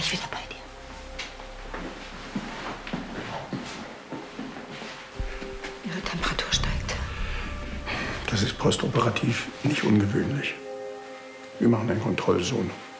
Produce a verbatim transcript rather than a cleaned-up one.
gleich wieder bei dir. Ihre Temperatur steigt. Das ist postoperativ nicht ungewöhnlich. Wir machen einen Kontrollsohn.